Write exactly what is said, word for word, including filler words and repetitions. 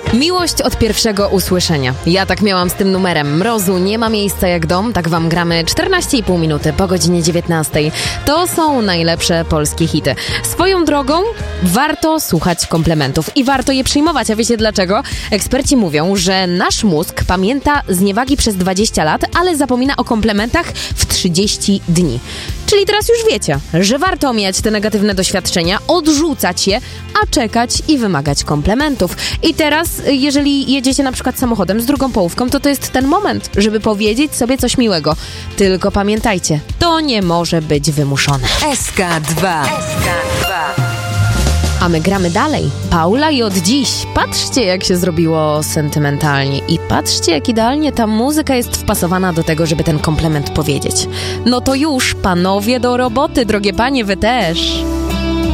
Miłość od pierwszego usłyszenia. Ja tak miałam z tym numerem. Mrozu nie ma miejsca jak dom. Tak wam gramy czternaście i pół minuty po godzinie dziewiętnastej. To są najlepsze polskie hity. Swoją drogą warto słuchać komplementów i warto je przyjmować. A wiecie dlaczego? Eksperci mówią, że nasz mózg pamięta zniewagi przez dwadzieścia lat, ale zapomina o komplementach w trzydzieści dni. Czyli teraz już wiecie, że warto omijać te negatywne doświadczenia, odrzucać je, a czekać i wymagać komplementów. I teraz, jeżeli jedziecie na przykład samochodem z drugą połówką, to to jest ten moment, żeby powiedzieć sobie coś miłego. Tylko pamiętajcie, to nie może być wymuszone. S K dwa. S K dwa. A my gramy dalej. Paula i od dziś. Patrzcie, jak się zrobiło sentymentalnie. I patrzcie, jak idealnie ta muzyka jest wpasowana do tego, żeby ten komplement powiedzieć. No to już, panowie do roboty, drogie panie, wy też.